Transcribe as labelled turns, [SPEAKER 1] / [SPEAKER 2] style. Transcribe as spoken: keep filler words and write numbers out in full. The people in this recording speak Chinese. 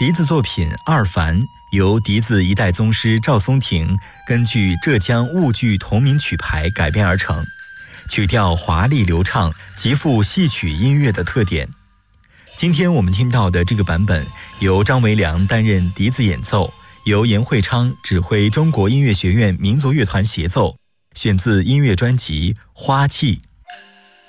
[SPEAKER 1] 笛子作品《二凡》由笛子一代宗师赵松庭根据浙江婺剧同名曲牌改编而成，曲调华丽流畅，极富戏曲音乐的特点。今天我们听到的这个版本由张维良担任笛子演奏，由严会昌指挥中国音乐学院民族乐团协奏，选自音乐专辑《花气》。